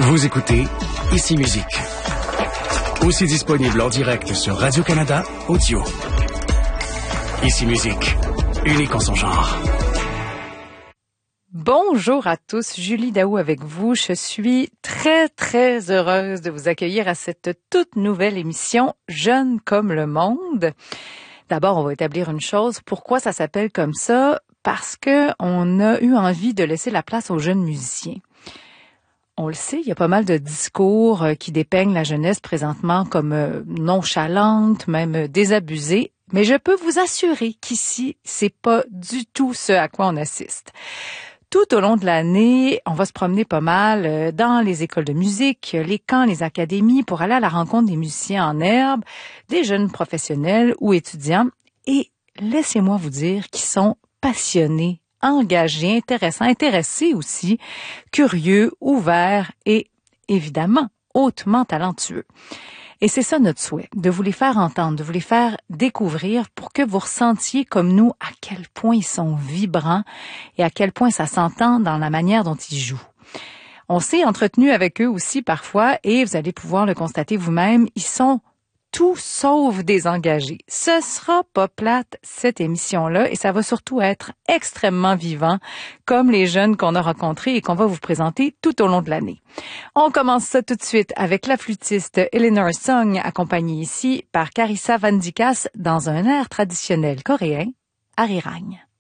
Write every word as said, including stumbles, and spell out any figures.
Vous écoutez Ici Musique. Aussi disponible en direct sur Radio-Canada Audio. Ici Musique, unique en son genre. Bonjour à tous, Julie Daou avec vous. Je suis très, très heureuse de vous accueillir à cette toute nouvelle émission « Jeunes comme le monde ». D'abord, on va établir une chose. Pourquoi ça s'appelle comme ça? Parce que on a eu envie de laisser la place aux jeunes musiciens. On le sait, il y a pas mal de discours qui dépeignent la jeunesse présentement comme nonchalante, même désabusée. Mais je peux vous assurer qu'ici, c'est pas du tout ce à quoi on assiste. Tout au long de l'année, on va se promener pas mal dans les écoles de musique, les camps, les académies pour aller à la rencontre des musiciens en herbe, des jeunes professionnels ou étudiants. Et laissez-moi vous dire qu'ils sont passionnés, engagés, intéressants, intéressés aussi, curieux, ouverts et évidemment hautement talentueux. Et c'est ça notre souhait, de vous les faire entendre, de vous les faire découvrir pour que vous ressentiez comme nous à quel point ils sont vibrants et à quel point ça s'entend dans la manière dont ils jouent. On s'est entretenu avec eux aussi parfois et vous allez pouvoir le constater vous-même, ils sont tout sauf désengagés. Ce sera pas plate, cette émission-là, et ça va surtout être extrêmement vivant, comme les jeunes qu'on a rencontrés et qu'on va vous présenter tout au long de l'année. On commence ça tout de suite avec la flûtiste Eleanor Song, accompagnée ici par Carissa Van Dikas dans un air traditionnel coréen, Arirang.